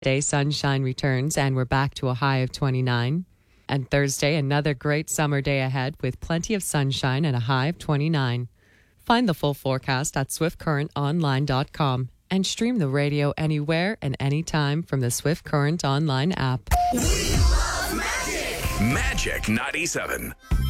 Day sunshine returns and we're back to a high of 29. And Thursday, another great summer day ahead with plenty of sunshine and a high of 29. Find the full forecast at swiftcurrentonline.com and stream the radio anywhere and anytime from the Swift Current Online app. We love Magic! Magic 97.